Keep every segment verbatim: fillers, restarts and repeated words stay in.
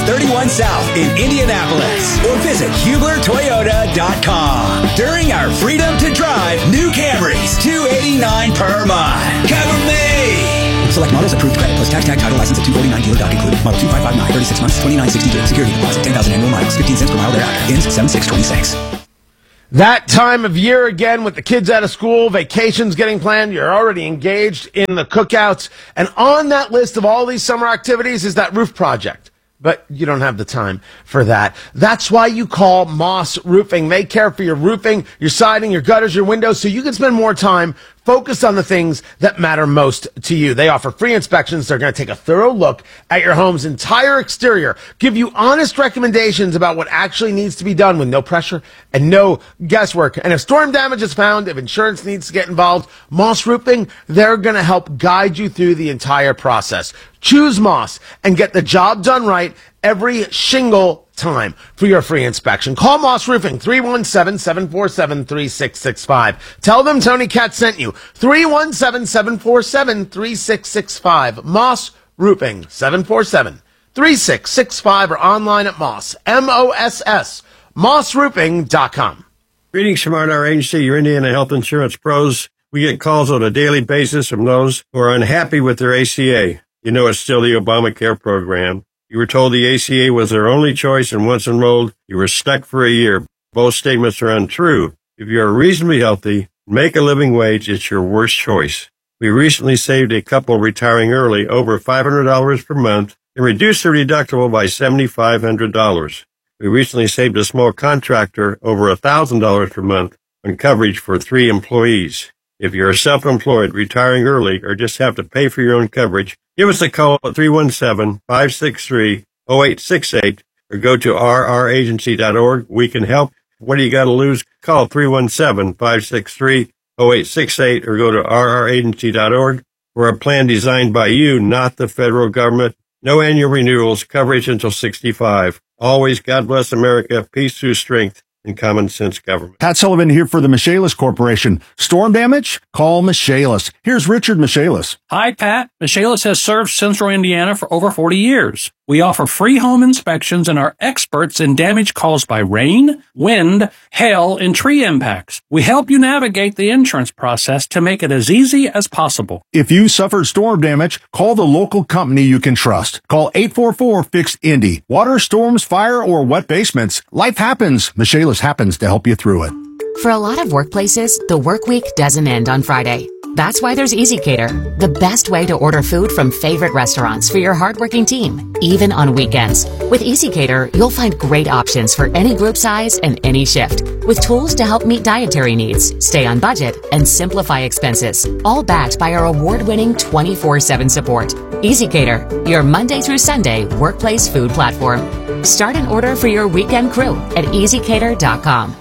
thirty-one South in Indianapolis. Or visit Hubler Toyota dot com. During our Freedom to Drive new Camrys, two hundred eighty-nine dollars per month. Cover me! Select models approved credit plus tax tag title license at two forty-nine dealer doc included. Model two five five nine, thirty-six months, twenty-nine sixty-two. Security deposit, ten thousand annual miles, fifteen cents per mile thereafter. Ends seven six twenty-six. That time of year again with the kids out of school, vacations getting planned, you're already engaged in the cookouts. And on that list of all these summer activities is that roof project. But you don't have the time for that. That's why you call Moss Roofing. They care for your roofing, your siding, your gutters, your windows, so you can spend more time focused on the things that matter most to you. They offer free inspections. They're going to take a thorough look at your home's entire exterior, give you honest recommendations about what actually needs to be done with no pressure and no guesswork. And if storm damage is found, if insurance needs to get involved, Moss Roofing, they're going to help guide you through the entire process. Choose Moss and get the job done right every shingle time for your free inspection. Call Moss Roofing, three one seven, seven four seven, three six six five. Tell them Tony Katz sent you, three one seven, seven four seven, three six six five. Moss Roofing, seven four seven, three six six five, or online at Moss, M O S S, moss roofing dot com. Greetings from our agency, your Indiana Health Insurance Pros. We get calls on a daily basis from those who are unhappy with their A C A. You know it's still the Obamacare program. You were told the A C A was their only choice, and once enrolled, you were stuck for a year. Both statements are untrue. If you are reasonably healthy, make a living wage, it's your worst choice. We recently saved a couple retiring early over five hundred dollars per month and reduced their deductible by seven thousand five hundred dollars. We recently saved a small contractor over one thousand dollars per month on coverage for three employees. If you're self-employed, retiring early, or just have to pay for your own coverage, give us a call at three one seven, five six three, zero eight six eight or go to r r agency dot org. We can help. What do you got to lose? Call three one seven, five six three, zero eight six eight or go to r r agency dot org. We're a plan designed by you, not the federal government. No annual renewals, coverage until sixty-five. Always, God bless America, peace through strength, and common sense government. Pat Sullivan here for the Michaelis Corporation. Storm damage? Call Michaelis. Here's Richard Michaelis. Hi, Pat. Michaelis has served Central Indiana for over forty years. We offer free home inspections and are experts in damage caused by rain, wind, hail, and tree impacts. We help you navigate the insurance process to make it as easy as possible. If you suffered storm damage, call the local company you can trust. Call eight four four, fix Indy. Water, storms, fire, or wet basements. Life happens. Michaelis happens to help you through it. For a lot of workplaces, the work week doesn't end on Friday. That's why there's EasyCater, the best way to order food from favorite restaurants for your hardworking team, even on weekends. With EasyCater, you'll find great options for any group size and any shift, with tools to help meet dietary needs, stay on budget, and simplify expenses, all backed by our award-winning twenty-four seven support. EasyCater, your Monday through Sunday workplace food platform. Start an order for your weekend crew at easy cater dot com.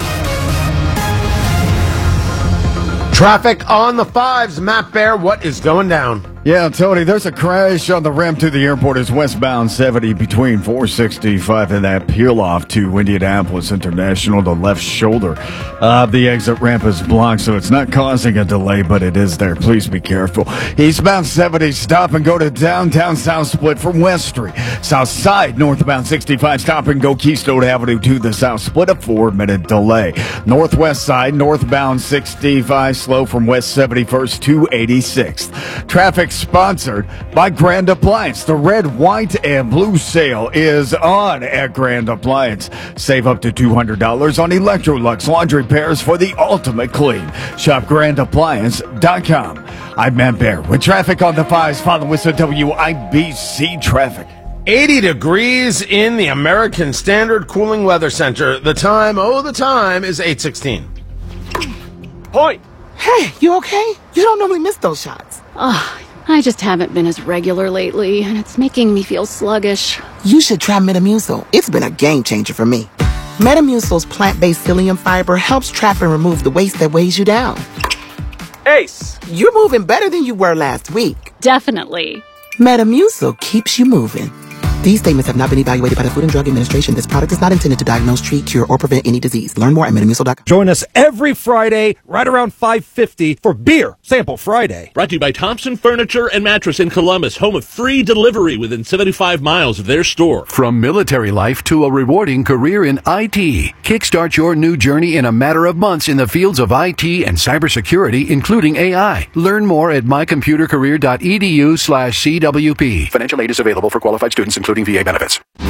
Traffic on the fives. Matt Bear, what is going down? Yeah, Tony, there's a crash on the ramp to the airport. It's westbound seventy between four sixty-five and that peel off to Indianapolis International. The left shoulder of the exit ramp is blocked, so it's not causing a delay, but it is there. Please be careful. Eastbound seventy, stop and go to downtown South Split from West Street. South Side, northbound sixty-five, stop and go Keystone Avenue to the South Split, a four-minute delay. Northwest side, northbound sixty-five, slow from West seventy-first to eighty-sixth. Traffic sponsored by Grand Appliance. The red, white, and blue sale is on at Grand Appliance. Save up to two hundred dollars on Electrolux laundry pairs for the ultimate clean. Shop grand appliance dot com. I'm Matt Bear with traffic on the fives. Follow us at W I B C Traffic. eighty degrees in the American Standard Cooling Weather Center. The time, oh, the time is eight sixteen. Point. Hey, you okay? You don't normally miss those shots. Oh, I just haven't been as regular lately, and it's making me feel sluggish. You should try Metamucil. It's been a game changer for me. Metamucil's plant-based psyllium fiber helps trap and remove the waste that weighs you down. Ace! You're moving better than you were last week. Definitely. Metamucil keeps you moving. These statements have not been evaluated by the Food and Drug Administration. This product is not intended to diagnose, treat, cure, or prevent any disease. Learn more at metamucil dot com. Join us every Friday, right around five fifty, for Beer Sample Friday. Brought to you by Thompson Furniture and Mattress in Columbus, home of free delivery within seventy-five miles of their store. From military life to a rewarding career in I T, kickstart your new journey in a matter of months in the fields of I T and cybersecurity, including A I. Learn more at my computer career dot e d u slash C W P. Financial aid is available for qualified students, including V A benefits.